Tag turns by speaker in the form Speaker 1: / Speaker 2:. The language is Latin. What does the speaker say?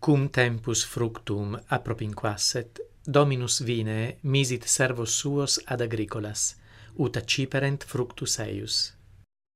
Speaker 1: Cum tempus fructum appropinquasset, Dominus Vinee misit servos suos ad agricolas, ut acciperent fructus eius.